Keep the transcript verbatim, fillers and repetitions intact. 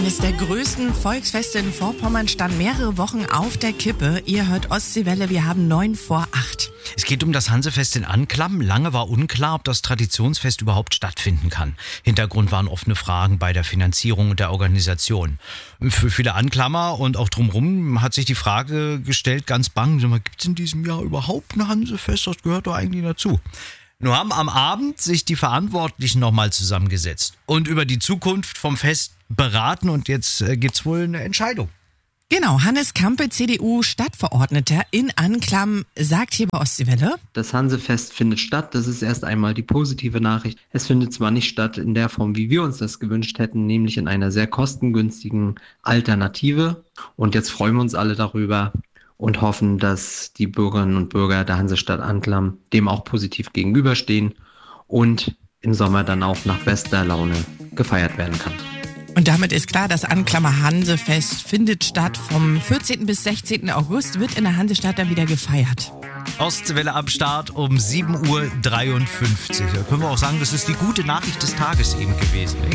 Eines der größten Volksfeste in Vorpommern stand mehrere Wochen auf der Kippe. Ihr hört Ostseewelle, wir haben neun vor acht. Es geht um das Hansefest in Anklam. Lange war unklar, ob das Traditionsfest überhaupt stattfinden kann. Hintergrund waren offene Fragen bei der Finanzierung und der Organisation. Für viele Anklammer und auch drumherum hat sich die Frage gestellt, ganz bang, gibt es in diesem Jahr überhaupt ein Hansefest? Das gehört doch eigentlich dazu. Nur haben am Abend sich die Verantwortlichen nochmal zusammengesetzt und über die Zukunft vom Fest beraten und jetzt äh, gibt's wohl eine Entscheidung. Genau, Hannes Kampe, C D U-Stadtverordneter in Anklam, sagt hier bei Ostseewelle: Das Hansefest findet statt, das ist erst einmal die positive Nachricht. Es findet zwar nicht statt in der Form, wie wir uns das gewünscht hätten, nämlich in einer sehr kostengünstigen Alternative. Und jetzt freuen wir uns alle darüber und hoffen, dass die Bürgerinnen und Bürger der Hansestadt Anklam dem auch positiv gegenüberstehen und im Sommer dann auch nach bester Laune gefeiert werden kann. Und damit ist klar, das Anklammer Hansefest findet statt. Vom vierzehnten bis sechzehnten August wird in der Hansestadt dann wieder gefeiert. Ostseewelle am Start um sieben Uhr dreiundfünfzig. Da können wir auch sagen, das ist die gute Nachricht des Tages eben gewesen.